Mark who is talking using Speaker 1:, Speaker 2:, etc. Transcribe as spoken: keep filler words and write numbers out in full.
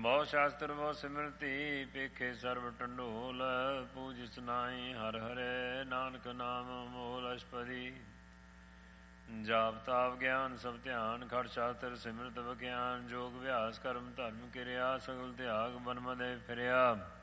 Speaker 1: ਬਹੁ ਸ਼ਾਸਤਰ ਬਹੁ ਸਿਮਰਤੀ ਪੇਖੇ ਸਰਬ ਟੰਡੋਲ ਪੂਜ ਸਨਾਈ ਹਰ ਹਰੇ ਨਾਨਕ ਨਾਮ ਮੋਲ ਅਸ਼ਪਦੀ ਜਾਪ ਤਾਪ ਗਿਆਨ ਸਭ ਧਿਆਨ ਖੜ ਸ਼ਾਸਤਰ ਸਿਮਰਤ ਵਿਗਿਆਨ ਜੋਗ ਅਭਿਆਸ ਕਰਮ ਧਰਮ ਕਿਰਿਆ ਸਗਲ ਤਿਆਗ ਬਨ ਮਦੇ ਫਿਰਿਆ